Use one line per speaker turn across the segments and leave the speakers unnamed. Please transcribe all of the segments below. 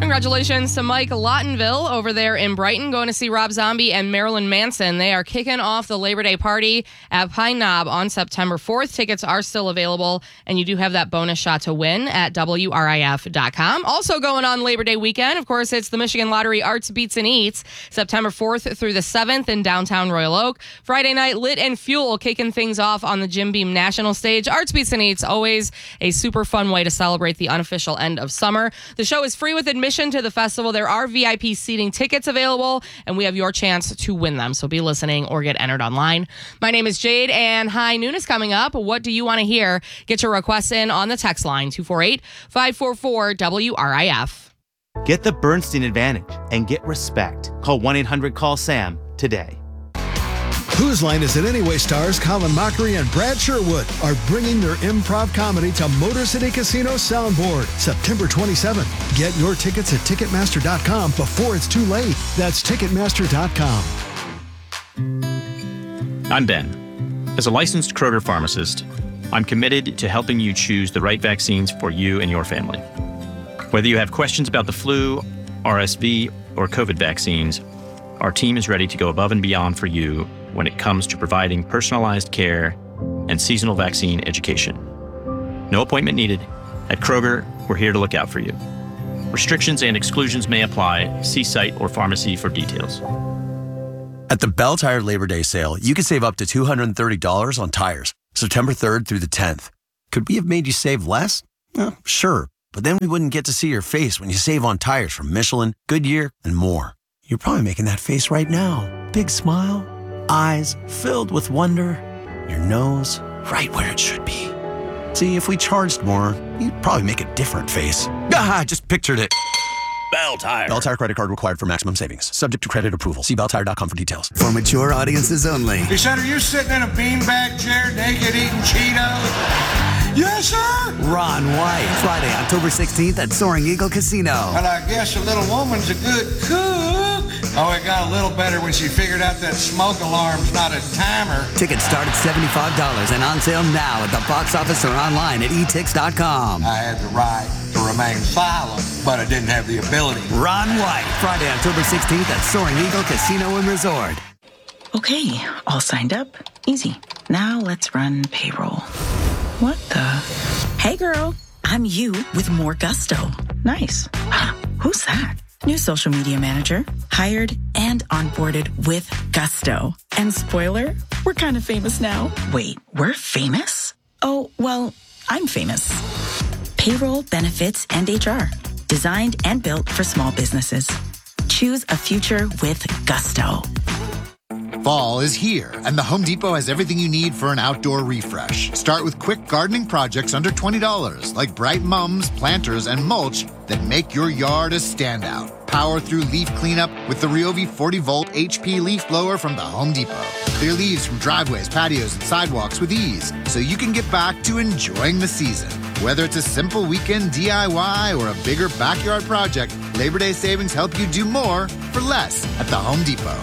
Congratulations to Mike Lawtonville over there in Brighton, going to see Rob Zombie and Marilyn Manson. They are kicking off the Labor Day party at Pine Knob on September 4th. Tickets are still available, and you do have that bonus shot to win at WRIF.com. Also going on Labor Day weekend, of course, it's the Michigan Lottery Arts Beats and Eats, September 4th through the 7th in downtown Royal Oak. Friday night, Lit and Fuel kicking things off on the Jim Beam National Stage. Arts Beats and Eats, always a super fun way to celebrate the unofficial end of summer. The show is free with admission to the festival. There are VIP seating tickets available, and we have your chance to win them. So be listening or get entered online. My name is Jade, and High Noon is coming up. What do you want to hear? Get your requests in on the text line, 248-544-WRIF.
Get the Bernstein Advantage and get respect. Call 1-800-CALL-SAM today.
Whose Line Is It Anyway stars Colin Mockery and Brad Sherwood are bringing their improv comedy to Motor City Casino Soundboard September 27th. Get your tickets at Ticketmaster.com before it's too late. That's Ticketmaster.com.
I'm Ben. As a licensed Kroger pharmacist, I'm committed to helping you choose the right vaccines for you and your family. Whether you have questions about the flu, RSV, or COVID vaccines, our team is ready to go above and beyond for you when it comes to providing personalized care and seasonal vaccine education. No appointment needed. At Kroger, we're here to look out for you. Restrictions and exclusions may apply. See site or pharmacy for details.
At the Bell Tire Labor Day sale, you can save up to $230 on tires, September 3rd through the 10th. Could we have made you save less? Well, sure, but then we wouldn't get to see your face when you save on tires from Michelin, Goodyear, and more. You're probably making that face right now. Big smile, eyes filled with wonder, your nose right where it should be. See, if we charged more, you'd probably make a different face. Ah, I just pictured it.
Bell Tire.
Bell Tire credit card required for maximum savings. Subject to credit approval. See belltire.com for details.
For mature audiences only.
He said, are you sitting in a beanbag chair naked eating Cheetos? Yes, sir.
Ron White. Friday, October 16th at Soaring Eagle Casino.
Well, I guess a little woman's a good cook. Oh, it got a little better when she figured out that smoke alarm's not a timer.
Tickets start at $75 and on sale now at the box office or online at etix.com.
I had the right to remain silent, but I didn't have the ability.
Ron White. Friday, October 16th at Soaring Eagle Casino and Resort.
Okay, all signed up. Easy. Now let's run payroll. What the? Hey girl, I'm you with more gusto. Nice. Who's that? New social media manager, hired and onboarded with gusto. And spoiler, we're kind of famous now. Wait, we're famous? Oh, well, I'm famous. Payroll, benefits, and HR. Designed and built for small businesses. Choose a future with gusto.
Fall is here, and the Home Depot has everything you need for an outdoor refresh. Start with quick gardening projects under $20, like bright mums, planters, and mulch that make your yard a standout. Power through leaf cleanup with the Ryobi 40-volt HP leaf blower from the Home Depot. Clear leaves from driveways, patios, and sidewalks with ease, so you can get back to enjoying the season. Whether it's a simple weekend DIY or a bigger backyard project, Labor Day savings help you do more for less at the Home Depot.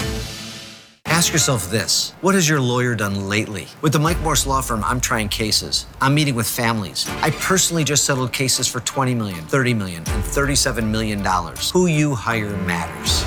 Ask yourself this. What has your lawyer done lately? With the Mike Morse Law Firm, I'm trying cases. I'm meeting with families. I personally just settled cases for $20 million, $30 million, and $37 million. Who you hire matters.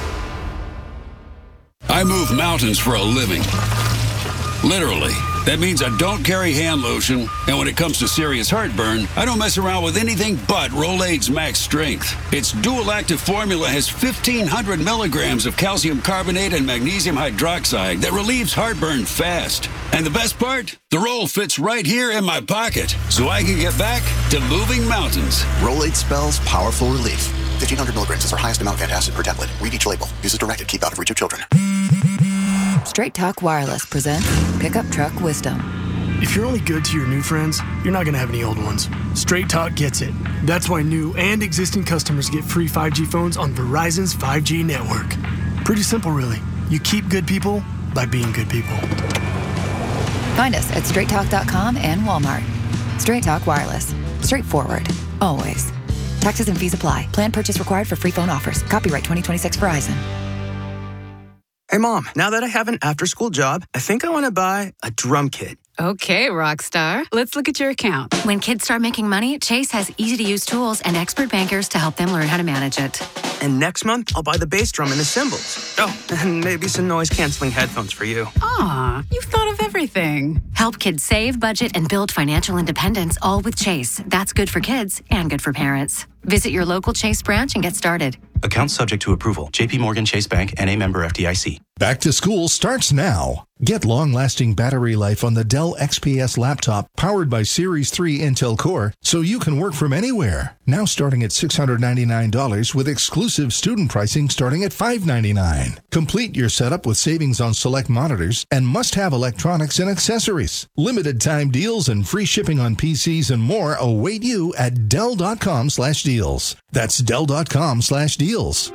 I move mountains for a living. Literally. That means I don't carry hand lotion, and when it comes to serious heartburn, I don't mess around with anything but Rolaids Max Strength. Its dual-active formula has 1,500 milligrams of calcium carbonate and magnesium hydroxide that relieves heartburn fast. And the best part? The roll fits right here in my pocket, so I can get back to moving mountains.
Rolaids spells powerful relief. 1,500 milligrams is our highest amount of antacid per tablet. Read each label. Use as directed. Keep out of reach of children.
Straight Talk Wireless presents Pickup Truck Wisdom.
If you're only good to your new friends, you're not going to have any old ones. Straight Talk gets it. That's why new and existing customers get free 5G phones on Verizon's 5G network. Pretty simple, really. You keep good people by being good people.
Find us at straighttalk.com and Walmart. Straight Talk Wireless. Straightforward. Always. Taxes and fees apply. Plan purchase required for free phone offers. Copyright 2026 Verizon.
Hey, Mom, now that I have an after-school job, I think I want to buy a drum kit. Okay, Rockstar. Let's look at your account.
When kids start making money, Chase has easy-to-use tools and expert bankers to help them learn how to manage it.
And next month, I'll buy the bass drum and the cymbals. Oh, and maybe some noise-canceling headphones for you.
Aw, you've thought of everything.
Help kids save, budget, and build financial independence, all with Chase. That's good for kids and good for parents. Visit your local Chase branch and get started.
Account subject to approval. JP Morgan Chase Bank, N.A. member FDIC.
Back to school starts now. Get long-lasting battery life on the Dell XPS laptop powered by Series 3 Intel Core so you can work from anywhere. Now starting at $699 with exclusive student pricing starting at $599. Complete your setup with savings on select monitors and must-have electronics and accessories. Limited time deals and free shipping on PCs and more await you at Dell.com/deals. That's Dell.com/deals.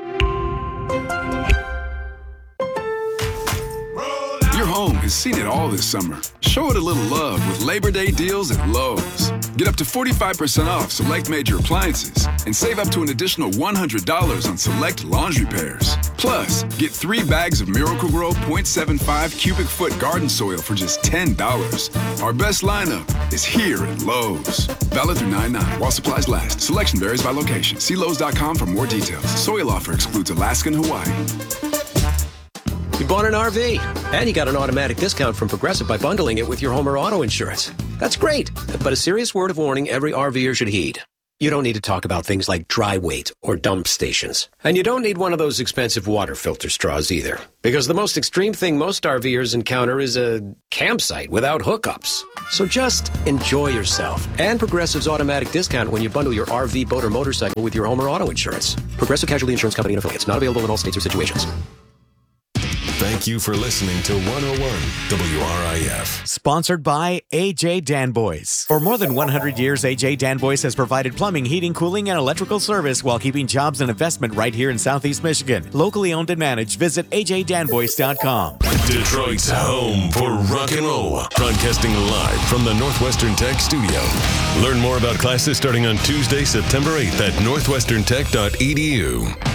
Your home has seen it all this summer. Show it a little love with Labor Day deals at Lowe's. Get up to 45% off select major appliances and save up to an additional $100 on select laundry pairs. Plus, get 3 bags of Miracle-Gro 0.75 cubic foot garden soil for just $10. Our best lineup is here at Lowe's. Valid through 9/9 while supplies last. Selection varies by location. See Lowe's.com for more details. Soil offer excludes Alaska and Hawaii.
You bought an RV, and you got an automatic discount from Progressive by bundling it with your home or auto insurance. That's great, but a serious word of warning every RVer should heed. You don't need to talk about things like dry weight or dump stations. And you don't need one of those expensive water filter straws either. Because the most extreme thing most RVers encounter is a campsite without hookups. So just enjoy yourself and Progressive's automatic discount when you bundle your RV, boat, or motorcycle with your home or auto insurance. Progressive Casualty Insurance Company and affiliates. Not available in all states or situations.
Thank you for listening to 101 WRIF.
Sponsored by A.J. Danboys. For more than 100 years, A.J. Danboys has provided plumbing, heating, cooling, and electrical service while keeping jobs and investment right here in Southeast Michigan. Locally owned and managed. Visit ajdanboys.com.
Detroit's home for rock and roll. Broadcasting live from the Northwestern Tech studio. Learn more about classes starting on Tuesday, September 8th at northwesterntech.edu.